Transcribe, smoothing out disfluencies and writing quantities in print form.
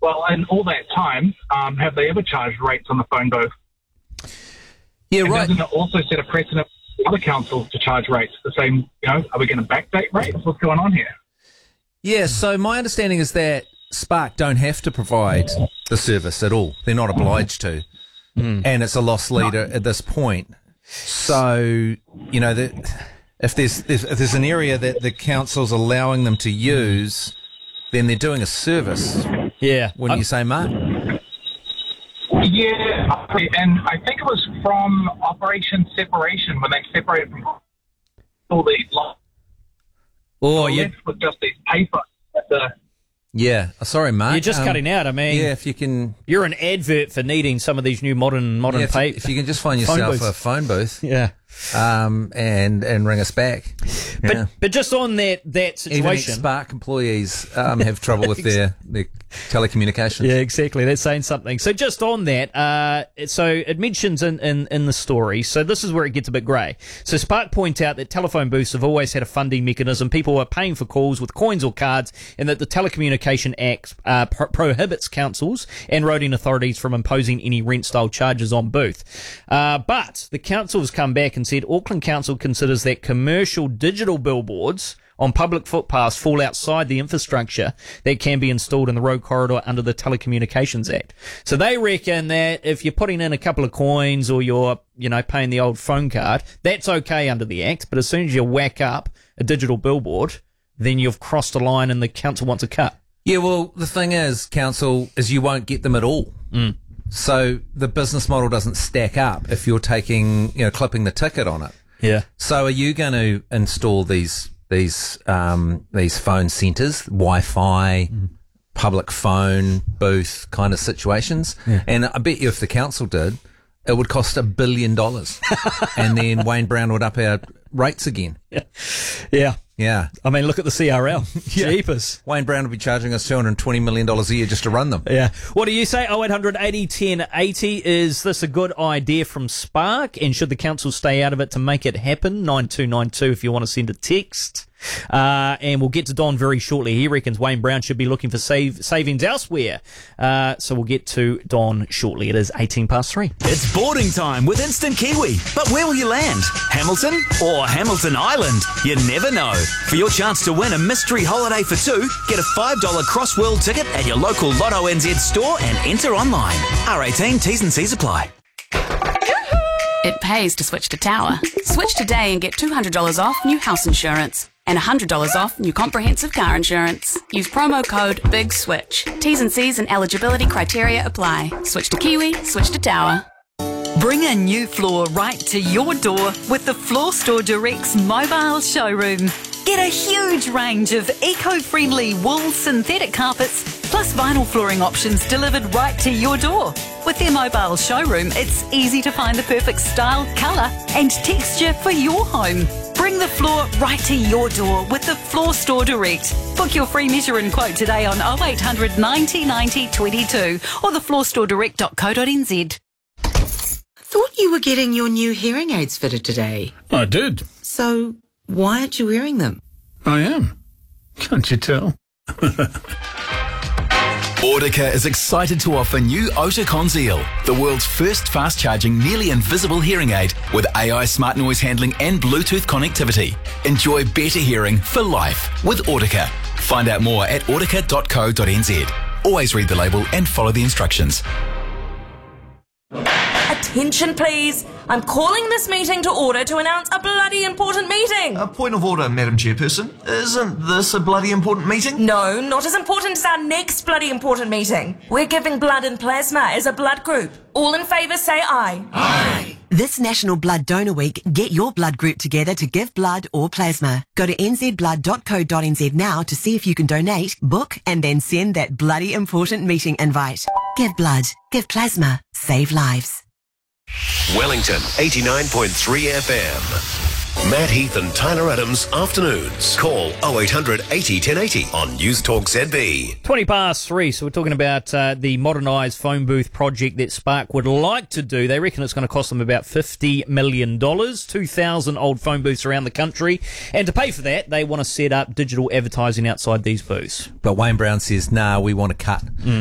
Well, in all that time, have they ever charged rates on the phone booth? Yeah, and right. Doesn't it also set a precedent for other councils to charge rates? The same, are we going to backdate rates? What's going on here? Yeah, so my understanding is that Spark don't have to provide the service at all. They're not obliged to. And it's a loss leader at this point. So, if there's an area that the council's allowing them to use, then they're doing a service. Yeah. Wouldn't you say, Mark? Yeah, and I think it was from Operation Separation when they separated from all the left with just these paper at the. Yeah, sorry, Mark. You're just cutting out. I mean, yeah, if you can, you're an advert for needing some of these new modern paper. If you can just find yourself a phone booth, yeah, and ring us back. But just on that situation, even Spark employees have trouble with their telecommunications. Yeah, exactly. That's saying something. So just on that, so it mentions in the story. So this is where it gets a bit grey. So Spark point out that telephone booths have always had a funding mechanism. People are paying for calls with coins or cards, and that the Telecommunication Act prohibits councils and roading authorities from imposing any rent-style charges on booth. But the council has come back and said Auckland Council considers that commercial digital billboards on public footpaths fall outside the infrastructure that can be installed in the road corridor under the Telecommunications Act. So they reckon that if you're putting in a couple of coins or you're, paying the old phone card, that's okay under the Act. But as soon as you whack up a digital billboard, then you've crossed a line and the council wants a cut. Yeah, well, the thing is, council, is you won't get them at all. So the business model doesn't stack up if you're taking, clipping the ticket on it. Yeah. So are you going to install these phone centres, Wi-Fi, public phone booth kind of situations? Yeah. And I bet you if the council did, it would cost $1 billion, and then Wayne Brown would up our rates again. Yeah. Yeah. I mean, look at the CRL. Jeepers. Wayne Brown would be charging us $220 million a year just to run them. Yeah. What do you say? 0800 80 10 80. Is this a good idea from Spark? And should the council stay out of it to make it happen? 9292 if you want to send a text. And we'll get to Don very shortly. He reckons Wayne Brown should be looking for savings elsewhere. So we'll get to Don shortly. It is 3:18. It's boarding time with Instant Kiwi. But where will you land? Hamilton or Hamilton Island? You never know. For your chance to win a mystery holiday for two, get a $5 cross-world ticket at your local Lotto NZ store and enter online. R18 T's and C's apply. It pays to switch to Tower. Switch today and get $200 off new house insurance and $100 off new comprehensive car insurance. Use promo code BIGSWITCH. T's and C's and eligibility criteria apply. Switch to Kiwi, switch to Tower. Bring a new floor right to your door with the Floor Store Direct's mobile showroom. Get a huge range of eco-friendly wool synthetic carpets plus vinyl flooring options delivered right to your door. With their mobile showroom, it's easy to find the perfect style, colour and texture for your home. Bring the floor right to your door with the Floor Store Direct. Book your free measure and quote today on 0800 90 90 22 or thefloorstoredirect.co.nz. Thought you were getting your new hearing aids fitted today. I did. So why aren't you wearing them? I am. Can't you tell? Audica is excited to offer new Oticon Zeal, the world's first fast-charging, nearly invisible hearing aid with AI smart noise handling and Bluetooth connectivity. Enjoy better hearing for life with Audica. Find out more at audica.co.nz. Always read the label and follow the instructions. Attention, please. I'm calling this meeting to order to announce a bloody important meeting. A point of order, Madam Chairperson. Isn't this a bloody important meeting? No, not as important as our next bloody important meeting. We're giving blood and plasma as a blood group. All in favour say aye. Aye. This National Blood Donor Week, get your blood group together to give blood or plasma. Go to nzblood.co.nz now to see if you can donate, book and then send that bloody important meeting invite. Give blood, give plasma, save lives. Wellington 89.3 FM. Matt Heath and Tyler Adams afternoons. Call 0800 80 1080 on News Talk ZB. 3:20. So we're talking about the modernised phone booth project that Spark would like to do. They reckon it's going to cost them about $50 million, 2,000 old phone booths around the country. And to pay for that, they want to set up digital advertising outside these booths. But Wayne Brown says, nah, we want to cut.